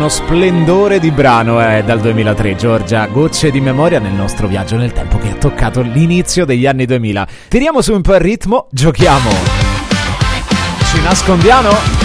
uno splendore di brano dal 2003, Giorgia. Gocce di memoria nel nostro viaggio nel tempo che ha toccato l'inizio degli anni 2000. Tiriamo su un po' il ritmo, giochiamo. Ci nascondiamo?